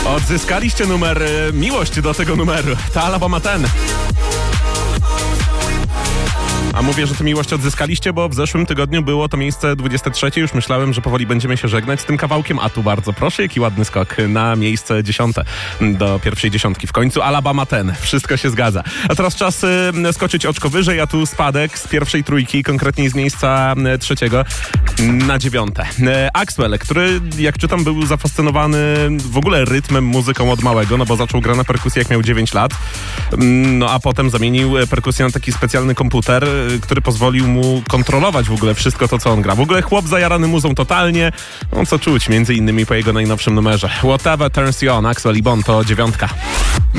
Odzyskaliście numer, miłość do tego numeru. To Alabama 10. A mówię, że tę miłość odzyskaliście, bo w zeszłym tygodniu było to miejsce 23. Już myślałem, że powoli będziemy się żegnać z tym kawałkiem, a tu bardzo proszę, jaki ładny skok na miejsce 10. do pierwszej dziesiątki. W końcu Alabama 10. Wszystko się zgadza. A teraz czas skoczyć oczko wyżej, a tu spadek z pierwszej trójki, konkretniej z miejsca 3. na 9. Axwell, który, jak czytam, był zafascynowany w ogóle rytmem, muzyką od małego, no bo zaczął grać na perkusji, jak miał 9 lat. No a potem zamienił perkusję na taki specjalny komputer, który pozwolił mu kontrolować w ogóle wszystko to, co on gra. W ogóle chłop zajarany muzą totalnie, no co czuć między innymi po jego najnowszym numerze. Whatever Turns You On, Axwell i Bon to 9.